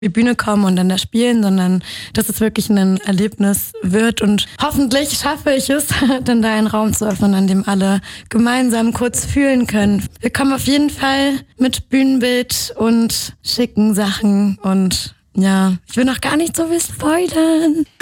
die Bühne kommen und dann da spielen, sondern dass es wirklich ein Erlebnis wird. Und hoffentlich schaffe ich es, dann da einen Raum zu öffnen, an dem alle gemeinsam kurz fühlen können. Wir kommen auf jeden Fall mit Bühnenbild und schicken Sachen und ja, ich will noch gar nicht so viel spoilern.